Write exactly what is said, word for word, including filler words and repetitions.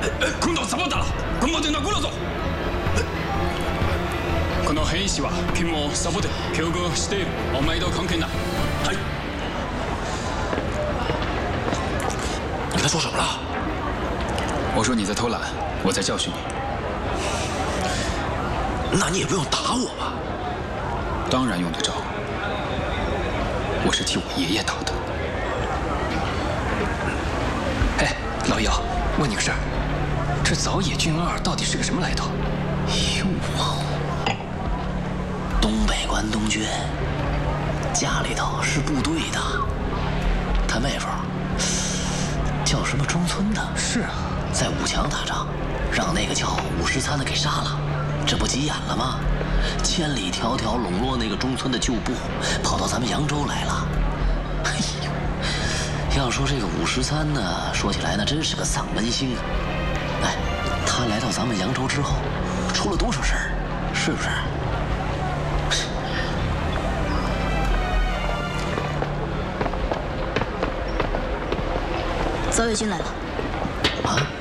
今度はサボったらこのまでなくなぞ。この変異種は君もサボで境遇している。お前と関係ない。はい。 你跟他说什么了？ 我说你在偷懒，我在教训你。 那你也不用打我吧？ 当然用得着。我是替我爷爷打的。哎，老姚，问你个事儿，这早野俊二到底是个什么来头？ 哟，东北关东军，家里头是部队的，他妹夫叫什么中村的？ 是啊， 在武强打仗，让那个叫武十三的给杀了，这不急眼了吗？千里迢迢笼络那个中村的旧部，跑到咱们扬州来了。哎呦，要说这个武十三呢，说起来那真是个丧门星啊！哎，他来到咱们扬州之后，出了多少事儿，是不是？ 早野君来了。 啊？